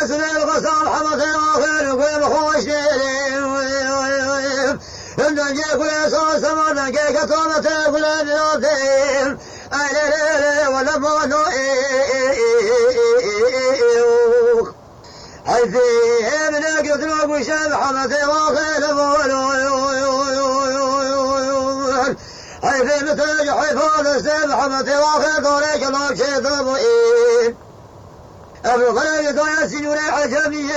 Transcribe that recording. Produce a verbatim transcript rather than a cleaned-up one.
يسري الغسال حمد آخر وقيم خوشتين إن جيك ليسا سمانا جيك طامت قلن يوتين أي ليلي ولما نوئيوك أي فيه من قتلوك وشب حمد آخر بولوك أي في مثل حفاظ السبح متواخي طريق الأكشي ضبئين أبو غلق يا سنوري عجمية